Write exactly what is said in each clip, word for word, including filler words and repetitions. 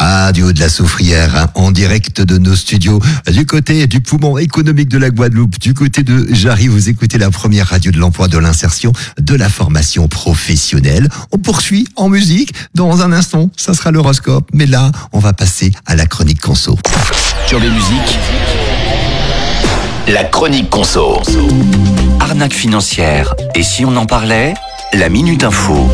Ah, du haut de la Soufrière, hein, en direct de nos studios, du côté du poumon économique de la Guadeloupe, du côté de Jarry, vous écoutez la première radio de l'emploi, de l'insertion, de la formation professionnelle. On poursuit en musique. Dans un instant, ça sera l'horoscope. Mais là, on va passer à la chronique conso. Sur les musiques, la chronique conso. Arnaque financière. Et si on en parlait? La Minute Info.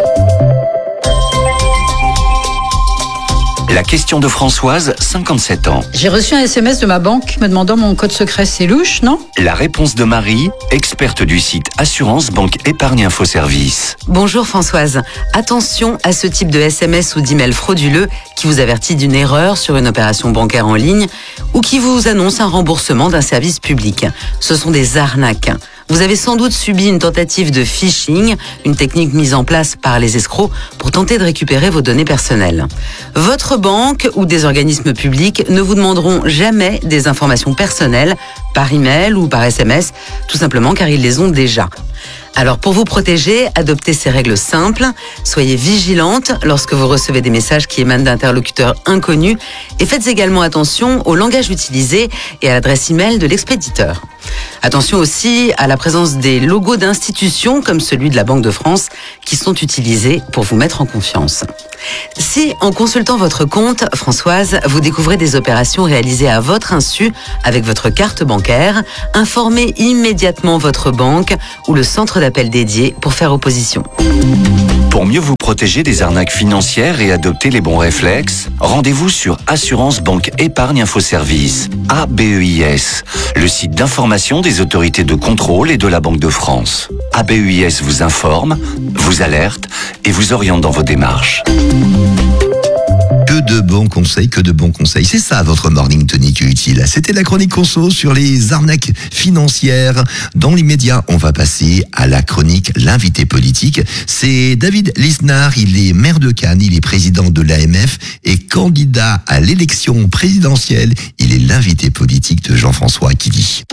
La question de Françoise, cinquante-sept ans. J'ai reçu un S M S de ma banque me demandant mon code secret. C'est louche, non? La réponse de Marie, experte du site Assurance Banque Épargne Info Service. Bonjour Françoise. Attention à ce type de S M S ou d'email frauduleux qui vous avertit d'une erreur sur une opération bancaire en ligne ou qui vous annonce un remboursement d'un service public. Ce sont des arnaques. Vous avez sans doute subi une tentative de phishing, une technique mise en place par les escrocs pour tenter de récupérer vos données personnelles. Votre banque ou des organismes publics ne vous demanderont jamais des informations personnelles par email ou par S M S, tout simplement car ils les ont déjà. Alors pour vous protéger, adoptez ces règles simples. Soyez vigilante lorsque vous recevez des messages qui émanent d'interlocuteurs inconnus et faites également attention au langage utilisé et à l'adresse email de l'expéditeur. Attention aussi à la présence des logos d'institutions comme celui de la Banque de France qui sont utilisés pour vous mettre en confiance. Si, en consultant votre compte, Françoise, vous découvrez des opérations réalisées à votre insu avec votre carte bancaire, informez immédiatement votre banque ou le centre d'appel dédié pour faire opposition. Pour mieux vous protéger des arnaques financières et adopter les bons réflexes, rendez-vous sur Assurance Banque Épargne Info Service, A B E I S, le site d'information des autorités de contrôle et de la Banque de France. A B E I S vous informe, vous alerte et vous oriente dans vos démarches. Que de bons conseils, que de bons conseils. C'est ça votre morning tonic utile. C'était la chronique conso sur les arnaques financières. Dans l'immédiat, on va passer à la chronique l'invité politique. C'est David Lisnard, il est maire de Cannes, il est président de l'A M F et candidat à l'élection présidentielle. Il est l'invité politique de Jean-François Akili.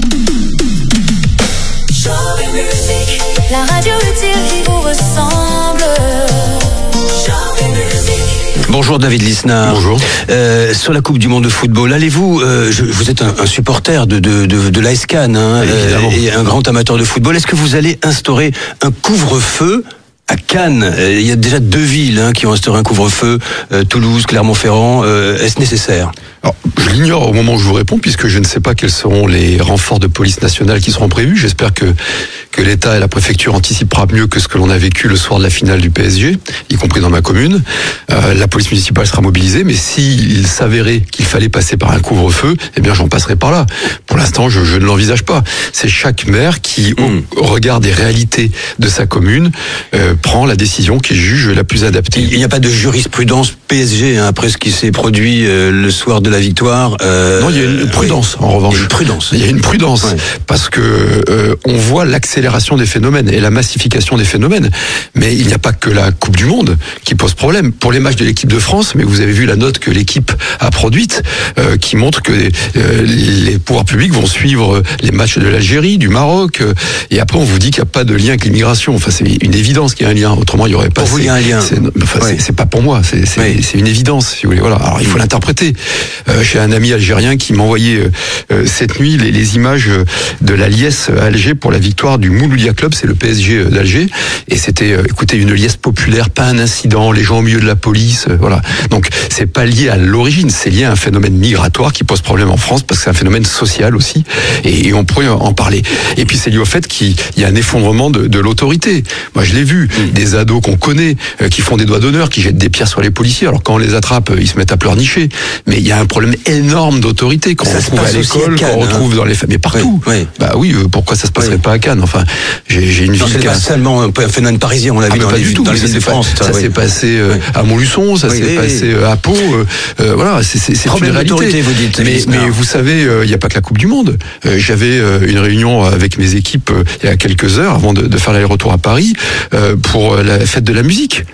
La radio utile qui vous ressemble. Bonjour David Lisnard. Bonjour. Euh, sur la Coupe du Monde de football, allez-vous, euh, je, vous êtes un, un supporter de, de, de, de l'A S Cannes hein, euh, et un grand amateur de football. Est-ce que vous allez instaurer un couvre-feu à Cannes? euh, Il y a déjà deux villes hein, qui ont instauré un couvre-feu, euh, Toulouse, Clermont-Ferrand. Euh, est-ce nécessaire? Alors, je l'ignore au moment où je vous réponds, puisque je ne sais pas quels seront les renforts de police nationale qui seront prévus. J'espère que, que l'État et la préfecture anticipera mieux que ce que l'on a vécu le soir de la finale du P S G, y compris dans ma commune. Euh, la police municipale sera mobilisée, mais s'il s'avérait qu'il fallait passer par un couvre-feu, eh bien j'en passerai par là. Pour l'instant, je, je ne l'envisage pas. C'est chaque maire qui, mmh. au regard des réalités de sa commune, euh, prend la décision qu'il juge la plus adaptée. Il n'y a pas de jurisprudence P S G hein, après ce qui s'est produit euh, le soir de la victoire. Euh, non, il y a une prudence oui, en revanche. Il y a une prudence. Il y a une prudence ouais. parce que euh, on voit l'accélération des phénomènes et la massification des phénomènes. Mais il n'y a pas que la Coupe du Monde qui pose problème. Pour les matchs de l'équipe de France, mais vous avez vu la note que l'équipe a produite, euh, qui montre que euh, les pouvoirs publics vont suivre les matchs de l'Algérie, du Maroc, euh, et après on vous dit qu'il n'y a pas de lien avec l'immigration. Enfin, c'est une évidence qu'il y a un lien. Autrement, il n'y aurait pas. Pour vous, il y a un lien. C'est, enfin, ouais. c'est, c'est pas pour moi. C'est, c'est, oui. c'est une évidence, si vous voulez. Voilà. Alors il faut l'interpréter. Euh, j'ai un ami algérien qui m'a envoyé euh, cette nuit les, les images de la liesse à Alger pour la victoire du Mouloudia Club, c'est le P S G d'Alger, et c'était, euh, écoutez, une liesse populaire, pas un incident, les gens au milieu de la police, euh, voilà. Donc c'est pas lié à l'origine, c'est lié à un phénomène migratoire qui pose problème en France parce que c'est un phénomène social aussi, et, et on pourrait en parler. Et puis c'est lié au fait qu'il y a un effondrement de, de l'autorité. Moi je l'ai vu, mmh. des ados qu'on connaît euh, qui font des doigts d'honneur, qui jettent des pierres sur les policiers. Alors quand on les attrape, euh, ils se mettent à pleurnicher. Mais il y a un problème énorme d'autorité qu'on retrouve à l'école, qu'on retrouve dans les familles, partout. Oui, oui. Bah oui, euh, pourquoi ça se passerait oui. pas à Cannes? Enfin, j'ai, j'ai une non, ville. C'est pas seulement un phénomène parisien, on l'a ah, vu dans pas les, du tout, dans les villes de France. Ça, ça oui. s'est passé euh, oui. à Montluçon, ça oui, s'est oui, passé oui. à Pau. Euh, euh, voilà, c'est, c'est, c'est une réalité. Vous dites, mais, mais vous savez, il euh, n'y a pas que la Coupe du Monde. Euh, j'avais euh, une réunion avec mes équipes euh, il y a quelques heures avant de, de faire l'aller-retour à Paris euh, pour la fête de la musique.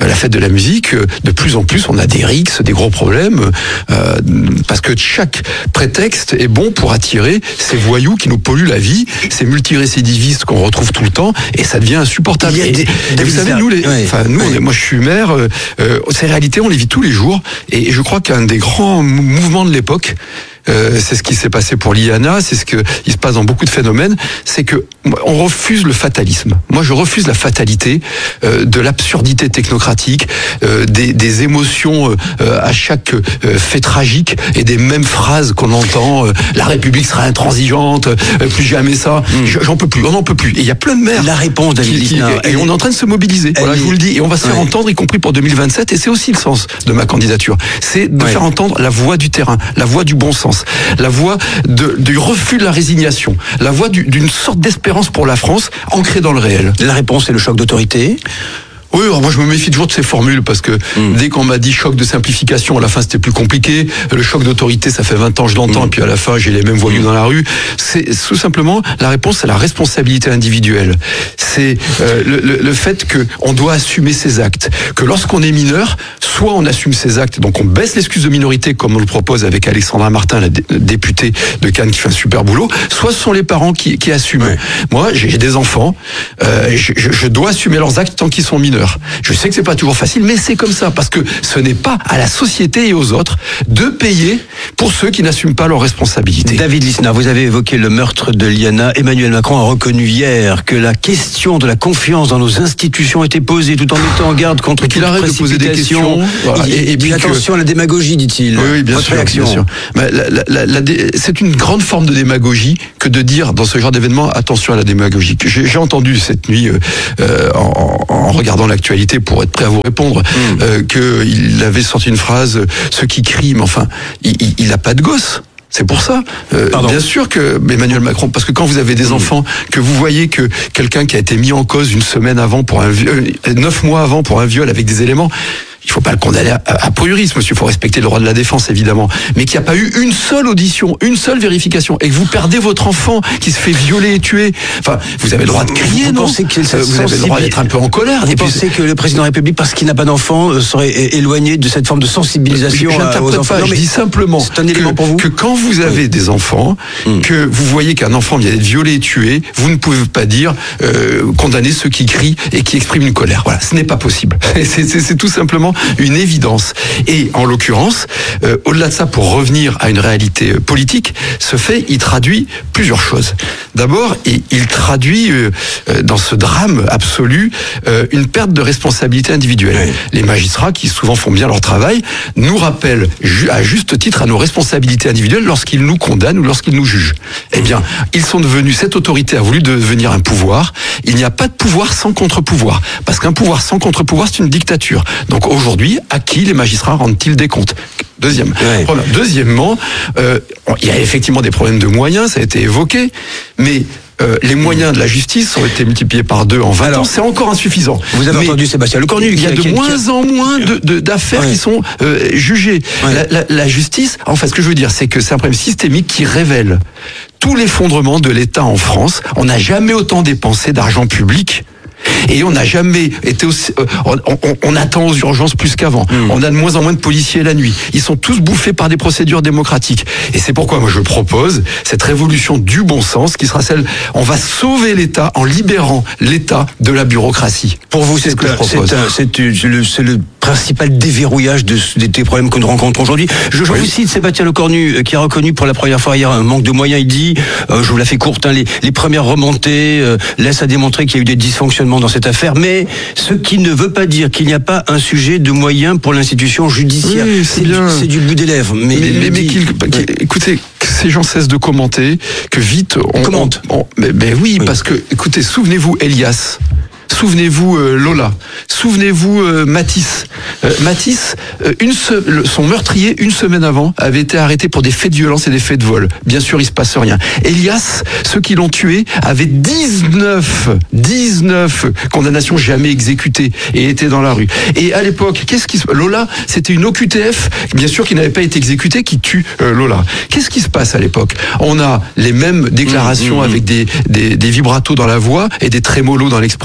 la fête de la musique, de plus en plus, on a des rixes, des gros problèmes, euh, parce que chaque prétexte est bon pour attirer ces voyous qui nous polluent la vie, ces multirécidivistes qu'on retrouve tout le temps, et ça devient insupportable. Et, des, et vous savez, nous, les, ouais, enfin, nous, ouais. moi, je suis maire. Euh, euh, ces réalités, on les vit tous les jours, et je crois qu'un des grands mouvements de l'époque, Euh, c'est ce qui s'est passé pour l'I A N A, c'est ce qui se passe dans beaucoup de phénomènes, c'est que on refuse le fatalisme. Moi, je refuse la fatalité euh, de l'absurdité technocratique, euh, des, des émotions euh, à chaque euh, fait tragique et des mêmes phrases qu'on entend. Euh, la République sera intransigeante, euh, plus jamais ça. Mmh. J'en peux plus, on n'en peut plus. Et il y a plein de maires. La réponse, David qui, qui, Lisnard, et on est en train de se mobiliser. Voilà, je vous le dis. Et on va se faire ouais. entendre, y compris pour deux mille vingt-sept. Et c'est aussi le sens de ma candidature. C'est de ouais. faire entendre la voix du terrain, la voix du bon sens. La voix de, du refus de la résignation, la voix du, d'une sorte d'espérance pour la France ancrée dans le réel. La réponse, c'est le choc d'autorité. Oui, alors moi je me méfie toujours de ces formules parce que mmh. dès qu'on m'a dit choc de simplification, à la fin c'était plus compliqué. Le choc d'autorité, ça fait vingt ans je l'entends, mmh. et puis à la fin j'ai les mêmes voyous mmh. dans la rue. C'est tout simplement la réponse, c'est la responsabilité individuelle. C'est euh, le, le, le fait que on doit assumer ses actes. Que lorsqu'on est mineur, soit on assume ses actes, donc on baisse l'excuse de minorité comme on le propose avec Alexandra Martin, la dé- députée de Cannes qui fait un super boulot. Soit ce sont les parents qui, qui assument. Ouais. Moi, j'ai des enfants, euh, je, je dois assumer leurs actes tant qu'ils sont mineurs. Je sais que c'est pas toujours facile, mais c'est comme ça, parce que ce n'est pas à la société et aux autres de payer pour ceux qui n'assument pas leurs responsabilités. David Lisnard, vous avez évoqué le meurtre de l'I A N A. Emmanuel Macron a reconnu hier que la question de la confiance dans nos institutions était posée, tout en mettant en garde contre qu'il arrête de poser des questions. Voilà. Et, et, et puis attention que... à la démagogie, dit-il. Oui, oui bien, Votre sûr, réaction. bien sûr. Mais la, la, la, la, c'est une grande forme de démagogie que de dire dans ce genre d'événement attention à la démagogie. J'ai, j'ai entendu cette nuit euh, en, en regardant l'actualité pour être prêt à vous répondre, mmh. euh, qu'il avait sorti une phrase, ceux qui crient, mais enfin, il, il, il a pas de gosse. C'est pour ça. Euh, bien sûr que Emmanuel Macron, parce que quand vous avez des mmh. enfants, que vous voyez que quelqu'un qui a été mis en cause une semaine avant pour un viol, neuf mois avant pour un viol avec des éléments, il faut pas le condamner à, à priorisme, monsieur. Il faut respecter le droit de la défense, évidemment. Mais qu'il n'y a pas eu une seule audition, une seule vérification, et que vous perdez votre enfant qui se fait violer et tuer. Enfin, vous avez le droit de crier, vous non pensez que euh, Vous avez le droit d'être un peu en colère. Vous pensez que le président de la République, parce qu'il n'a pas d'enfant, serait éloigné de cette forme de sensibilisation aux enfants? Pas, je dis simplement c'est un élément que, pour vous que quand vous avez oui. des enfants, hum. que vous voyez qu'un enfant vient d'être violé et tué, vous ne pouvez pas dire euh, condamner ceux qui crient et qui expriment une colère. Voilà, ce n'est pas possible. C'est, c'est, c'est tout simplement une évidence. Et en l'occurrence, euh, au-delà de ça, pour revenir à une réalité politique, ce fait, il traduit plusieurs choses. D'abord, il, il traduit euh, dans ce drame absolu euh, une perte de responsabilité individuelle. Oui. Les magistrats, qui souvent font bien leur travail, nous rappellent ju- à juste titre à nos responsabilités individuelles lorsqu'ils nous condamnent ou lorsqu'ils nous jugent. Eh bien, ils sont devenus, cette autorité a voulu devenir un pouvoir. Il n'y a pas de pouvoir sans contre-pouvoir. Parce qu'un pouvoir sans contre-pouvoir, c'est une dictature. Donc aujourd'hui, à qui les magistrats rendent-ils des comptes? Deuxième. Ouais. Problème. Deuxièmement, euh, il y a effectivement des problèmes de moyens, ça a été évoqué, mais euh, les moyens de la justice ont été multipliés par deux en vingt Alors, ans, c'est encore insuffisant. Vous avez mais entendu Sébastien Lecornu. Il y a de qui, moins qui... en moins de, de, d'affaires ouais. qui sont euh, jugées. Ouais. La, la, la justice, enfin ce que je veux dire, c'est que c'est un problème systémique qui révèle tout l'effondrement de l'État en France. On n'a jamais autant dépensé d'argent public. Et on n'a jamais été aussi, euh, on, on, on attend aux urgences plus qu'avant. Mmh. On a de moins en moins de policiers la nuit. Ils sont tous bouffés par des procédures démocratiques. Et c'est pourquoi moi je propose cette révolution du bon sens qui sera celle, on va sauver l'État en libérant l'État de la bureaucratie. Pour vous, c'est, c'est ce que je propose. C'est, un, c'est, c'est, le, c'est le principal déverrouillage de, de, des problèmes que nous rencontrons aujourd'hui. Je, je oui. vous cite Sébastien Lecornu qui a reconnu pour la première fois hier un manque de moyens. Il dit, euh, je vous la fais courte, hein, les, les premières remontées euh, laissent à démontrer qu'il y a eu des dysfonctionnements dans cette affaire, mais ce qui ne veut pas dire qu'il n'y a pas un sujet de moyens pour l'institution judiciaire. Oui, c'est, c'est, du, c'est du bout des lèvres. Mais, mais, mais, mais qu'il, ouais. écoutez, que ces gens cessent de commenter, que vite on commente. On, on, mais, mais oui, oui, parce que, écoutez, souvenez-vous Elias. Souvenez-vous euh, Lola, souvenez-vous euh, Matisse. Euh, Matisse, euh, une se- le, son meurtrier, une semaine avant, avait été arrêté pour des faits de violence et des faits de vol. Bien sûr, il se passe rien. Elias, ceux qui l'ont tué, avaient dix-neuf, dix-neuf condamnations jamais exécutées et étaient dans la rue. Et à l'époque, qu'est-ce qui se... Lola, c'était une O Q T F, bien sûr, qui n'avait pas été exécutée, qui tue euh, Lola. Qu'est-ce qui se passe à l'époque? On a les mêmes déclarations mmh, mmh, avec des, des, des vibratos dans la voix et des trémolos dans l'expression.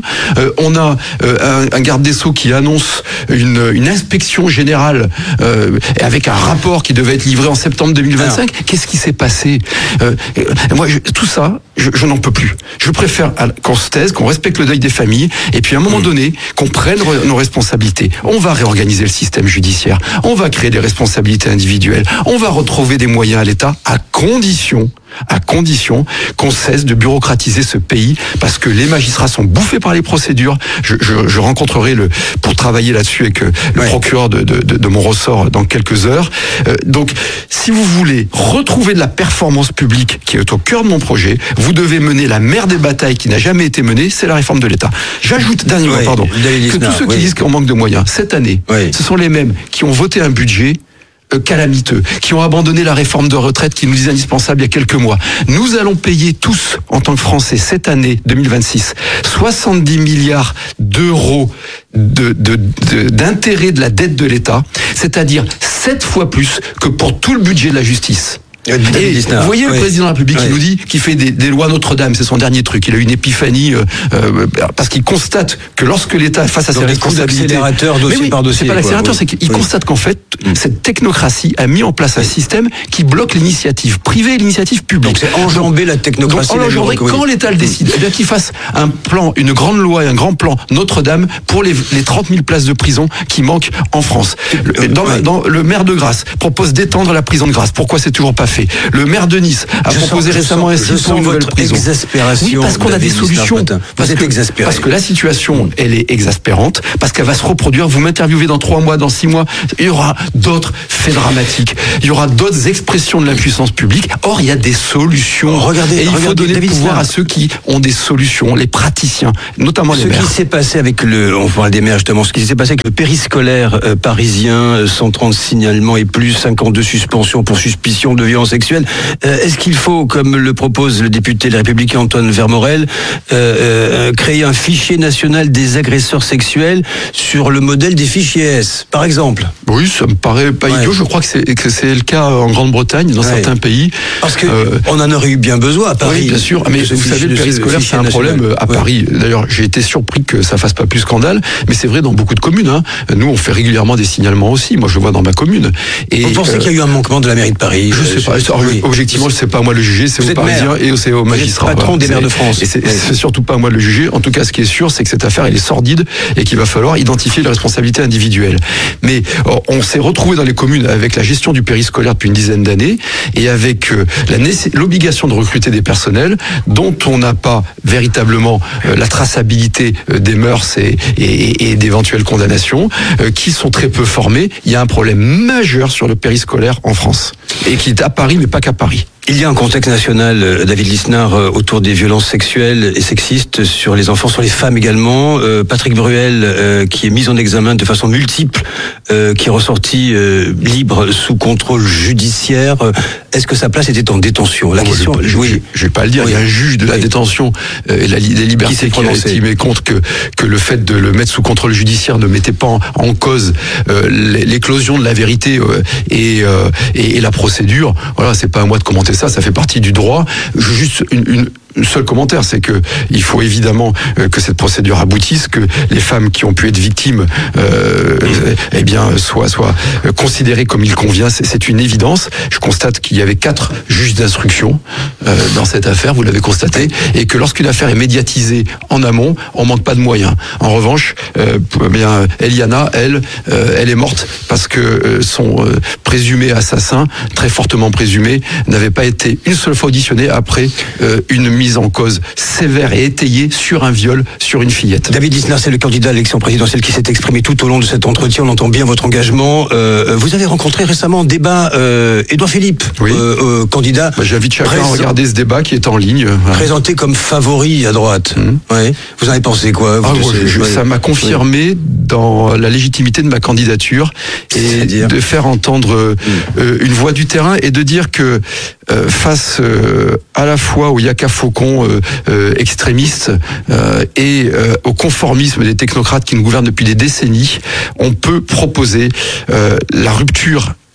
Euh, on a euh, un, un garde des Sceaux qui annonce une, une inspection générale euh, avec un rapport qui devait être livré en septembre deux mille vingt-cinq. Alors, qu'est-ce qui s'est passé? euh, Moi, je, tout ça, je, je n'en peux plus. Je préfère qu'on se taise, qu'on respecte le deuil des familles, et puis à un moment mmh. donné, qu'on prenne nos responsabilités. On va réorganiser le système judiciaire, on va créer des responsabilités individuelles, on va retrouver des moyens à l'État, à condition à condition qu'on cesse de bureaucratiser ce pays, parce que les magistrats sont bouffés par les procédures. Je, je, je rencontrerai le pour travailler là-dessus avec le ouais. procureur de, de, de, de mon ressort dans quelques heures. Euh, donc, si vous voulez retrouver de la performance publique qui est au cœur de mon projet, vous devez mener la mère des batailles qui n'a jamais été menée, c'est la réforme de l'État. J'ajoute, dernier ouais, mot, pardon, que tous ceux qui oui. disent qu'on manque de moyens, cette année, oui. ce sont les mêmes qui ont voté un budget calamiteux, qui ont abandonné la réforme de retraite qui nous disait indispensable il y a quelques mois. Nous allons payer tous, en tant que Français, cette année deux mille vingt-six, soixante-dix milliards d'euros de, de, de, d'intérêt de la dette de l'État, c'est-à-dire sept fois plus que pour tout le budget de la justice. Et vous voyez oui. le président de la République oui. qui nous dit qu'il fait des, des lois Notre-Dame, c'est son dernier truc. Il a eu une épiphanie euh, euh, parce qu'il constate que lorsque l'État face à ses responsabilités, accélérateur dossier oui, par dossier, c'est pas l'accélérateur, oui. c'est qu'il oui. constate qu'en fait oui. cette technocratie a mis en place un système qui bloque l'initiative privée et l'initiative publique. Donc c'est enjamber la technocratie. Donc enjamber quand oui. l'État le décide, eh bien qu'il fasse un plan, une grande loi et un grand plan Notre-Dame pour les, les trente mille places de prison qui manquent en France. Le, dans, oui. dans, le maire de Grasse propose d'étendre la prison de Grasse. Pourquoi c'est toujours pas fait? Le maire de Nice a je proposé sens, récemment un site pour une nouvelle prison. Exaspération. Oui, parce qu'on a des solutions. Parce que, exaspéré. parce que la situation, elle est exaspérante, parce qu'elle va se reproduire. Vous m'interviewez dans trois mois, dans six mois, il y aura d'autres faits dramatiques. Il y aura d'autres expressions de l'impuissance publique. Or, il y a des solutions. Regardez, et il regardez, faut donner David le pouvoir Sina. à ceux qui ont des solutions, les praticiens, notamment les Ce maires. qui s'est passé avec le, on parle des maires justement, ce qui s'est passé avec le périscolaire euh, parisien, cent trente signalements et plus, cinquante-deux suspensions pour suspicion de violence sexuelle. Euh, est-ce qu'il faut, comme le propose le député Les Républicains Antoine Vermorel, euh, euh, créer un fichier national des agresseurs sexuels sur le modèle des fichiers S, par exemple? Oui, ça me paraît pas ouais. idiot. Je crois que c'est, que c'est le cas en Grande-Bretagne, dans ouais. certains pays. Parce que euh, on en aurait eu bien besoin à Paris. Oui, bien sûr. Mais vous savez, le périscolaire, c'est un problème à Paris. Ouais. D'ailleurs, j'ai été surpris que ça fasse pas plus scandale, mais c'est vrai dans beaucoup de communes. Hein. Nous, on fait régulièrement des signalements aussi. Moi, je le vois dans ma commune. Et vous pensez euh, qu'il y a eu un manquement de la mairie de Paris? Je sais pas. Oui. Objectivement, je sais pas moi le juger. C'est aux Parisiens et c'est aux magistrats. Patron des maires de France. Et c'est, oui. c'est surtout pas à moi de le juger. En tout cas, ce qui est sûr, c'est que cette affaire, elle est sordide et qu'il va falloir identifier les responsabilités individuelles. Mais on s'est retrouvé dans les communes avec la gestion du périscolaire depuis une dizaine d'années et avec euh, la nécess- l'obligation de recruter des personnels dont on n'a pas véritablement euh, la traçabilité euh, des mœurs et, et, et d'éventuelles condamnations, euh, qui sont très peu formés. Il y a un problème majeur sur le périscolaire en France et qui est à Paris, mais pas qu'à Paris. Il y a un contexte national, David Lisnard, autour des violences sexuelles et sexistes sur les enfants, sur les femmes également. Euh, Patrick Bruel, euh, qui est mis en examen de façon multiple, euh, qui est ressorti euh, libre sous contrôle judiciaire. Est-ce que sa place était en détention? La oh, question, je, je, oui. je, je vais pas le dire. Oui. Il y a un juge de la oui. détention euh, et la, des libertés qui, qui a estimé compte que que le fait de le mettre sous contrôle judiciaire ne mettait pas en, en cause euh, l'éclosion de la vérité euh, et, euh, et et la procédure. Voilà, c'est pas à moi de commenter ça. Ça fait partie du droit. Juste une, une Un seul commentaire, c'est que il faut évidemment euh, que cette procédure aboutisse, que les femmes qui ont pu être victimes, euh, eh bien, soient soient considérées comme il convient. C'est, c'est une évidence. Je constate qu'il y avait quatre juges d'instruction euh, dans cette affaire. Vous l'avez constaté, et que lorsqu'une affaire est médiatisée en amont, on manque pas de moyens. En revanche, euh, eh bien, Eliana, elle, euh, elle est morte parce que euh, son euh, présumé assassin, très fortement présumé, n'avait pas été une seule fois auditionné après euh, une mise en cause sévère et étayée sur un viol sur une fillette. David Lisnard, c'est le candidat à l'élection présidentielle qui s'est exprimé tout au long de cet entretien. On entend bien votre engagement. Euh, vous avez rencontré récemment en débat euh, Édouard Philippe, oui. euh, euh, candidat. Bah, j'invite chacun présent, à regarder ce débat qui est en ligne. Voilà. Présenté comme favori à droite. Mmh. Ouais. Vous en avez pensé quoi? ah, moi, je, ouais. Ça m'a confirmé ouais. dans la légitimité de ma candidature et C'est-à-dire de faire entendre euh, mmh. euh, une voix du terrain et de dire que euh, face euh, à la fois au Yaka Faucon euh, euh, extrémiste euh, et euh, au conformisme des technocrates qui nous gouvernent depuis des décennies, on peut proposer euh, la rupture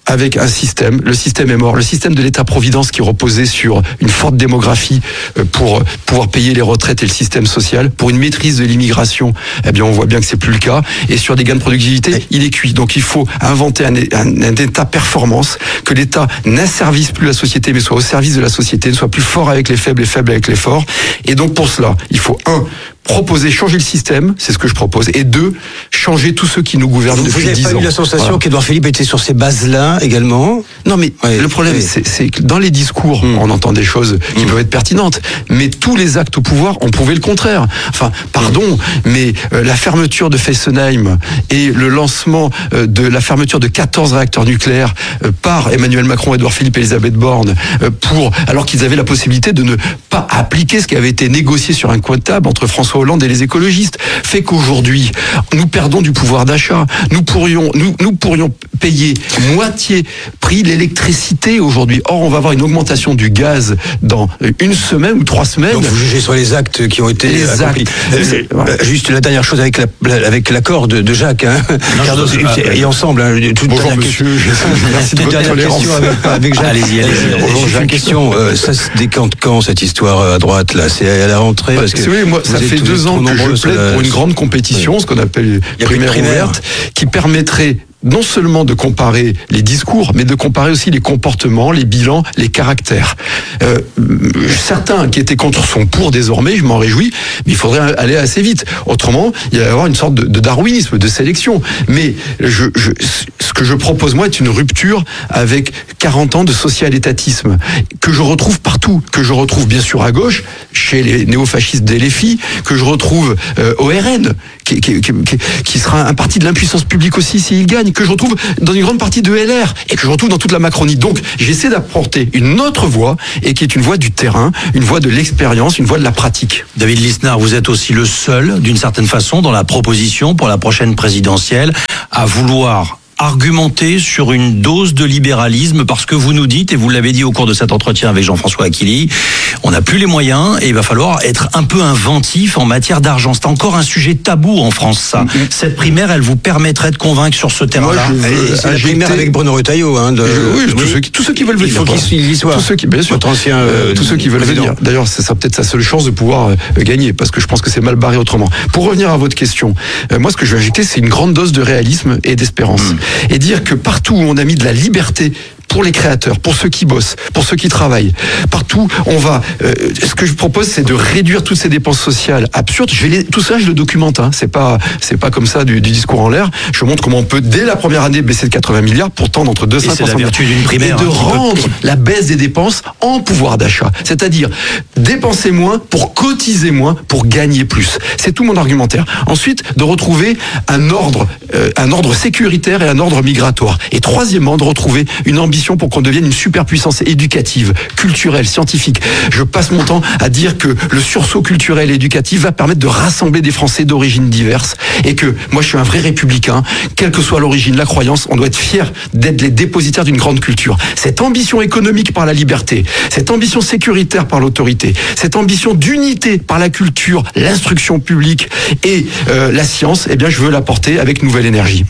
avec un système, le système est mort, le système de l'État-providence qui reposait sur une forte démographie pour pouvoir payer les retraites et le système social, pour une maîtrise de l'immigration, eh bien on voit bien que c'est plus le cas, et sur des gains de productivité, il est cuit. Donc il faut inventer un, un, un État performance, que l'État n'asservisse plus la société, mais soit au service de la société, ne soit plus fort avec les faibles et faible avec les forts. Et donc pour cela, il faut un, proposer, changer le système, c'est ce que je propose, et deux, changer tous ceux qui nous gouvernent vous, depuis dix ans. Vous n'avez pas eu la sensation voilà. qu'Édouard Philippe était sur ces bases-là également? Non, mais oui, le problème, oui. c'est, c'est que dans les discours, mmh. on entend des choses qui mmh. peuvent être pertinentes, mais tous les actes au pouvoir ont prouvé le contraire. Enfin, pardon, mmh. mais euh, la fermeture de Fessenheim et le lancement euh, de la fermeture de quatorze réacteurs nucléaires euh, par Emmanuel Macron, Édouard Philippe et Elisabeth Borne, euh, pour, alors qu'ils avaient la possibilité de ne pas appliquer ce qui avait été négocié sur un coin de table entre François Hollande et les écologistes, fait qu'aujourd'hui, nous perdons du pouvoir d'achat. Nous pourrions, nous, nous pourrions payer moitié prix l'électricité aujourd'hui. Or, on va avoir une augmentation du gaz dans une semaine ou trois semaines. Donc, vous jugez sur les actes qui ont été les accomplis. Actes. Euh, juste la dernière chose avec, la, avec l'accord de, de Jacques. Hein. Non, Cardos, et, et ensemble. Hein, toute Bonjour, monsieur. Merci de votre tolérance. Avec, avec Jacques. Allez-y, allez-y. Bonjour, Jacques. Une question. Euh, ça se décante quand, cette histoire à droite, là? C'est à la rentrée? Parce que vous savez, moi, ça fait deux ans que je plaide pour une grande compétition, oui. ce qu'on appelle primaire, primaire ouverte, qui permettrait non seulement de comparer les discours, mais de comparer aussi les comportements, les bilans, les caractères. Euh, certains qui étaient contre sont pour désormais, je m'en réjouis, mais il faudrait aller assez vite. Autrement, il va y avoir une sorte de, de darwinisme, de sélection. Mais je, je, ce que je propose, moi, est une rupture avec quarante ans de social-étatisme, que je retrouve partout, que je retrouve bien sûr à gauche, chez les néofascistes des L F I, que je retrouve euh, au R N, qui, qui, qui, qui sera un parti de l'impuissance publique aussi s'il gagne, que je retrouve dans une grande partie de L R et que je retrouve dans toute la Macronie. Donc, j'essaie d'apporter une autre voie et qui est une voie du terrain, une voie de l'expérience, une voie de la pratique. David Lisnard, vous êtes aussi le seul, d'une certaine façon, dans la proposition pour la prochaine présidentielle, à vouloir argumenter sur une dose de libéralisme, parce que vous nous dites, et vous l'avez dit au cours de cet entretien avec Jean-François Aquili, on n'a plus les moyens et il va falloir être un peu inventif en matière d'argent. C'est encore un sujet tabou en France, ça. Mm-hmm. Cette primaire, elle vous permettrait de convaincre sur ce terrain-là? Et c'est la primaire avec Bruno Retailleau. Hein, de... je, oui, oui. Tous, ceux qui, tous ceux qui veulent venir. Il faut qu'ils y soient. Tous ceux qui, bien sûr. Ancien, euh, tous ceux qui veulent président. venir. D'ailleurs, ça sera peut-être sa seule chance de pouvoir euh, gagner, parce que je pense que c'est mal barré autrement. Pour revenir à votre question, euh, moi, ce que je vais ajouter, c'est une grande dose de réalisme et d'espérance. Mm. Et dire que partout où on a mis de la liberté pour les créateurs, pour ceux qui bossent, pour ceux qui travaillent, partout on va. Euh, ce que je propose, c'est de réduire toutes ces dépenses sociales absurdes. Je vais les, tout ça, je le documente. Hein. C'est pas, c'est pas comme ça du, du discours en l'air. Je montre comment on peut dès la première année baisser de quatre-vingts milliards pour tendre entre deux cents et cinq cents milliards. C'est la vertu d'une primaire. Et de hein, rendre peut... la baisse des dépenses en pouvoir d'achat. C'est-à-dire dépenser moins pour cotiser moins pour gagner plus. C'est tout mon argumentaire. Ensuite, de retrouver un ordre, euh, un ordre sécuritaire et un ordre migratoire. Et troisièmement, de retrouver une ambition pour qu'on devienne une superpuissance éducative, culturelle, scientifique. Je passe mon temps à dire que le sursaut culturel et éducatif va permettre de rassembler des Français d'origines diverses et que moi je suis un vrai républicain, quelle que soit l'origine, la croyance, on doit être fier d'être les dépositaires d'une grande culture. Cette ambition économique par la liberté, cette ambition sécuritaire par l'autorité, cette ambition d'unité par la culture, l'instruction publique et euh, la science, eh bien je veux la porter avec nouvelle énergie.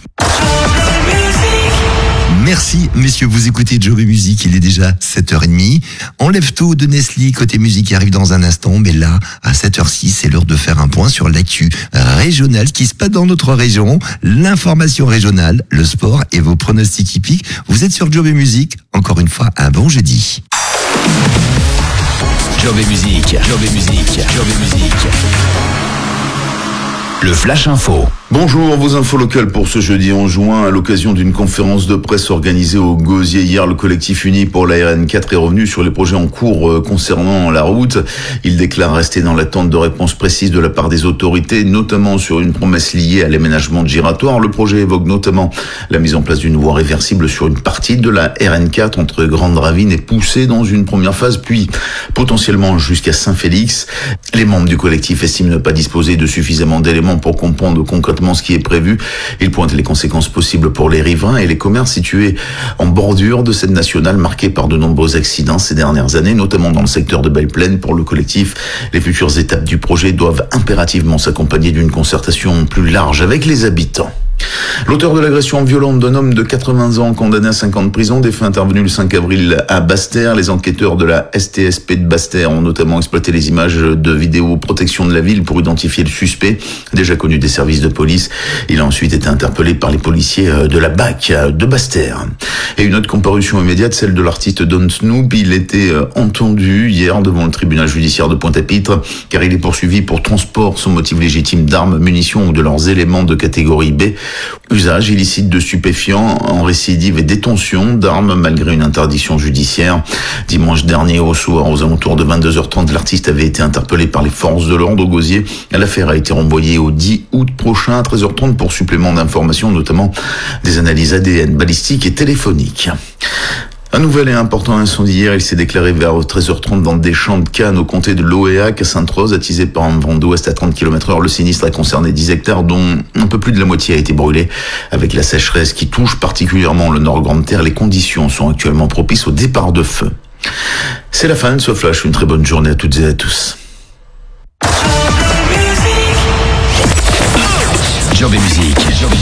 Merci, messieurs, vous écoutez Job et Musique, il est déjà sept heures trente. Enlève tout de Nestlé, côté musique qui arrive dans un instant, mais là, à sept heures six, c'est l'heure de faire un point sur l'actu régionale qui se passe dans notre région, l'information régionale, le sport et vos pronostics hippiques. Vous êtes sur Job et Musique, encore une fois, un bon jeudi. Job et Musique, Job et Musique, Job et Musique. Le Flash Info. Bonjour, vos infos locales pour ce jeudi onze juin. À l'occasion d'une conférence de presse organisée au Gosier hier, le collectif uni pour la R N quatre est revenu sur les projets en cours concernant la route. Il déclare rester dans l'attente de réponses précises de la part des autorités, notamment sur une promesse liée à l'aménagement de giratoire. Le projet évoque notamment la mise en place d'une voie réversible sur une partie de la R N quatre entre Grande Ravine et Poussé dans une première phase, puis potentiellement jusqu'à Saint-Félix. Les membres du collectif estiment ne pas disposer de suffisamment d'éléments pour comprendre concrètement ce qui est prévu. Il pointe les conséquences possibles pour les riverains et les commerces situés en bordure de cette nationale marquée par de nombreux accidents ces dernières années, notamment dans le secteur de Belle-Plaine. Pour le collectif, les futures étapes du projet doivent impérativement s'accompagner d'une concertation plus large avec les habitants. L'auteur de l'agression violente d'un homme de quatre-vingts ans condamné à cinq ans de prison, des faits intervenus le cinq avril à Basse-Terre. Les enquêteurs de la S T S P de Basse-Terre ont notamment exploité les images de vidéoprotection de la ville pour identifier le suspect, déjà connu des services de police. Il a ensuite été interpellé par les policiers de la B A C de Basse-Terre. Et une autre comparution immédiate, celle de l'artiste Don Snoop. Il était entendu hier devant le tribunal judiciaire de Pointe-à-Pitre, car il est poursuivi pour transport sans motif légitime d'armes, munitions ou de leurs éléments de catégorie B. Usage illicite de stupéfiants en récidive et détention d'armes malgré une interdiction judiciaire. Dimanche dernier au soir, aux alentours de vingt-deux heures trente, l'artiste avait été interpellé par les forces de l'ordre au Gosier. L'affaire a été renvoyée au dix août prochain à treize heures trente pour supplément d'informations, notamment des analyses A D N, balistiques et téléphoniques. Un nouvel et important incendie hier, il s'est déclaré vers treize heures trente dans des champs de canne au comté de Loéac à Sainte-Rose, attisé par un vent d'ouest à trente kilomètres heure. Le sinistre a concerné dix hectares, dont un peu plus de la moitié a été brûlé. Avec la sécheresse qui touche particulièrement le Nord Grande-Terre, les conditions sont actuellement propices au départ de feu. C'est la fin de ce flash. Une très bonne journée à toutes et à tous. Job et musique.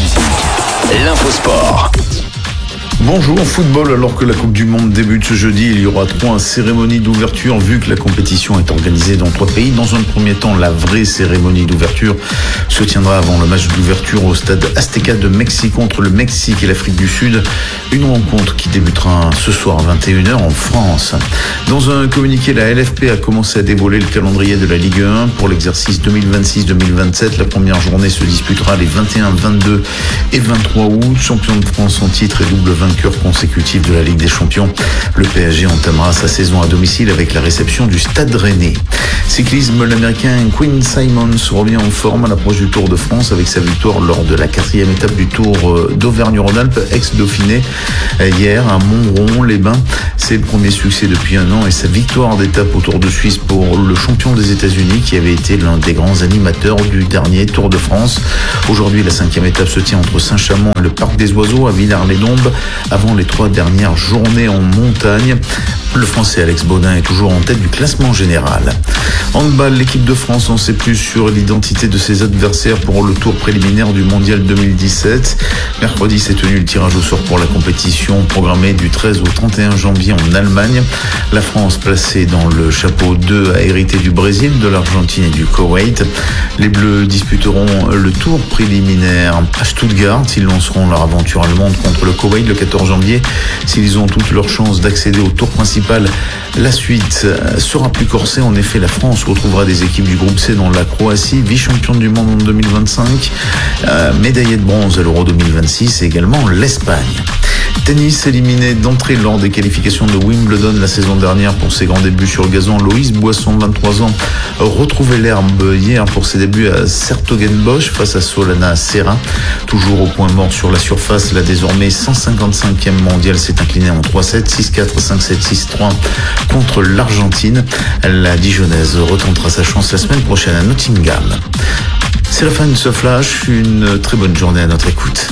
L'infosport. Bonjour, football, alors que la Coupe du Monde débute ce jeudi, il y aura trois cérémonies d'ouverture vu que la compétition est organisée dans trois pays. Dans un premier temps, la vraie cérémonie d'ouverture se tiendra avant le match d'ouverture au stade Azteca de Mexico entre le Mexique et l'Afrique du Sud. Une rencontre qui débutera ce soir à vingt et une heures en France. Dans un communiqué, la L F P a commencé à dévoiler le calendrier de la Ligue un pour l'exercice deux mille vingt-six deux mille vingt-sept. La première journée se disputera les vingt et un, vingt-deux et vingt-trois août. Champion de France en titre et double vainqueur consécutif de la Ligue des Champions. Le P S G entamera sa saison à domicile avec la réception du Stade Rennais. Cyclisme, l'Américain Quinn Simons revient en forme à l'approche du Tour de France avec sa victoire lors de la quatrième étape du Tour d'Auvergne-Rhône-Alpes, ex-Dauphiné, hier à Montron-les-Bains. C'est le premier succès depuis un an et sa victoire d'étape au Tour de Suisse pour le champion des États-Unis qui avait été l'un des grands animateurs du dernier Tour de France. Aujourd'hui, la cinquième étape se tient entre Saint-Chamond et le Parc des Oiseaux à Villars-les-Dombes avant les trois dernières journées en montagne. Le Français Alex Baudin est toujours en tête du classement général. Handball, l'équipe de France en sait plus sur l'identité de ses adversaires pour le tour préliminaire du Mondial deux mille dix-sept. Mercredi s'est tenu le tirage au sort pour la compétition programmée du treize au trente et un janvier en Allemagne. La France, placée dans le chapeau deux, a hérité du Brésil, de l'Argentine et du Koweït. Les Bleus disputeront le tour préliminaire à Stuttgart. Ils lanceront leur aventure allemande contre le Koweït le quatorze janvier. S'ils ont toutes leurs chances d'accéder au tour principal, la suite sera plus corsée. En effet, la France retrouvera des équipes du groupe C, dont la Croatie, vice-championne du monde en deux mille vingt-cinq, euh, médaillée de bronze à l'Euro deux mille vingt-six et également l'Espagne. Tennis, éliminé d'entrée lors des qualifications de Wimbledon la saison dernière pour ses grands débuts sur le gazon. Loïs Boisson, vingt-trois ans, retrouvait l'herbe hier pour ses débuts à Sertogenbosch face à Solana Serra. Toujours au point mort sur la surface, la désormais cent cinquante-cinquième mondiale s'est inclinée en trois sept, six quatre, cinq sept, six trois contre l'Argentine. La Dijonnaise retentera sa chance la semaine prochaine à Nottingham. C'est la fin de ce flash. Une très bonne journée à notre écoute.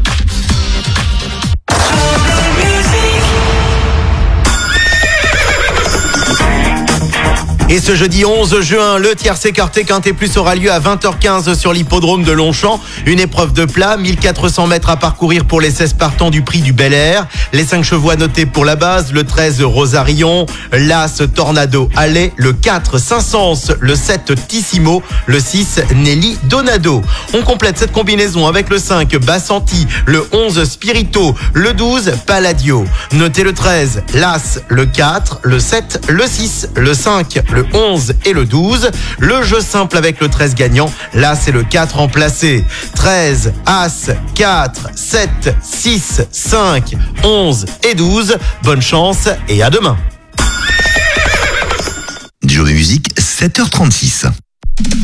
Et ce jeudi onze juin, le tiercé Quartet Quintet Plus aura lieu à vingt heures quinze sur l'hippodrome de Longchamp. Une épreuve de plat, mille quatre cents mètres à parcourir pour les seize partants du prix du Bel Air. Les cinq chevaux à noter pour la base, le treize Rosarion, l'As Tornado Alley, le quatre Saint-Saëns, le sept Tissimo, le six Nelly Donado. On complète cette combinaison avec le cinq Bassanti, le onze Spirito, le douze Palladio. Notez le treize, l'As, le quatre, le sept, le six, le cinq, le onze et le douze. Le jeu simple avec le treize gagnant, là c'est le quatre en placé. treize, As, quatre, sept, six, cinq, onze et douze. Bonne chance et à demain. Job et musique, sept heures trente-six.